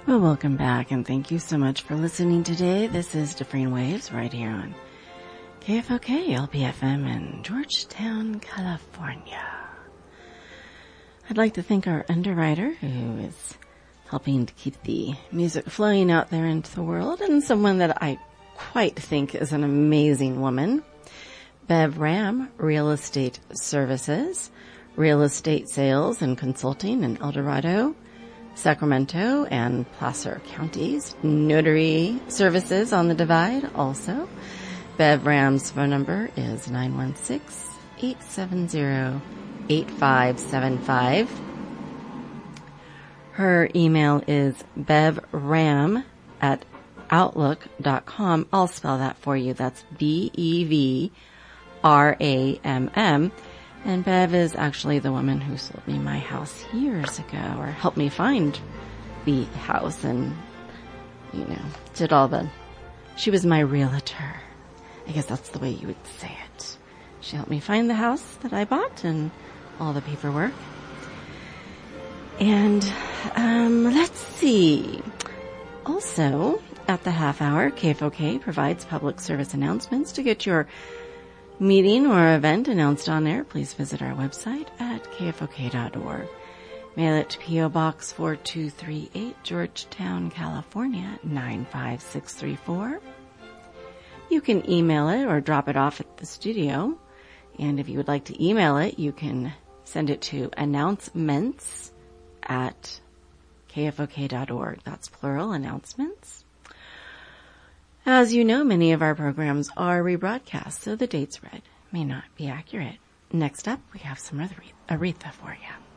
Well, welcome back, and thank you so much for listening today. This is Differing Waves right here on KFOK LPFM in Georgetown, California. I'd like to thank our underwriter who is helping to keep the music flowing out there into the world, and someone that I quite think is an amazing woman. Bev Ram Real Estate Services, real estate sales and consulting in El Dorado, Sacramento, and Placer counties. Notary services on the Divide also. Bev Ram's phone number is 916-870-8575. Her email is bevram@outlook.com. I'll spell that for you. That's BEVRAMM. And Bev is actually the woman who sold me my house years ago, or helped me find the house and, she was my realtor. I guess that's the way you would say it. She helped me find the house that I bought and all the paperwork. And, let's see. Also, at the half hour, KFOK provides public service announcements. To get your meeting or event announced on air, please visit our website at kfok.org. Mail it to P.O. Box 4238, Georgetown, California, 95634. You can email it or drop it off at the studio. And if you would like to email it, you can send it to announcements@kfok.org. That's plural, announcements. As you know, many of our programs are rebroadcast, so the dates read may not be accurate. Next up, we have some Aretha for you.